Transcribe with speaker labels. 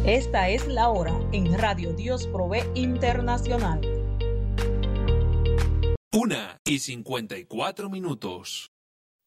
Speaker 1: Esta es la hora en Radio Dios Provee Internacional.
Speaker 2: 1:54.